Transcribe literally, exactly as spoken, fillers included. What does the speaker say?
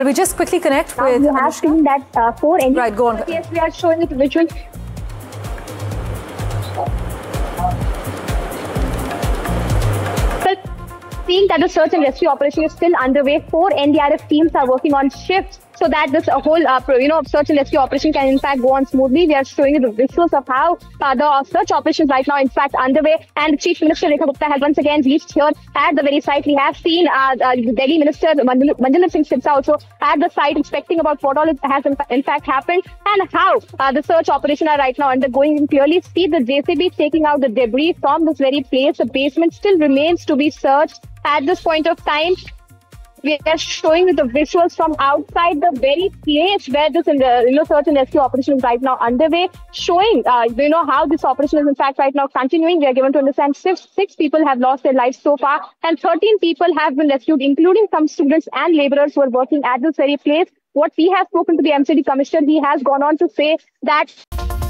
We just quickly connect now with you have Anushka. seen that uh, four N D A. Right, go on. Yes, we are showing it visual. Seeing that the search and rescue operation is still underway, four N D R F teams are working on shifts so that this uh, whole, uh, you know, search and rescue operation can in fact go on smoothly. We are showing you the visuals of how uh, the search operation is right now in fact underway, and Chief Minister Rekha Gupta has once again reached here at the very site. We have seen uh, uh, Delhi Minister Manjinder Singh Sidhsa also at the site inspecting about what all has in, in fact happened and how uh, the search operation are right now undergoing. You can clearly see the J C B taking out the debris from this very place. The basement still remains to be searched at this point of time. We are showing you the visuals from outside the very place where this you know, search and rescue operation is right now underway, showing uh, you know how this operation is in fact right now continuing. We are given to understand six, six people have lost their lives so far, and thirteen people have been rescued, including some students and laborers who are working at this very place. What we have spoken to the M C D commissioner, he has gone on to say that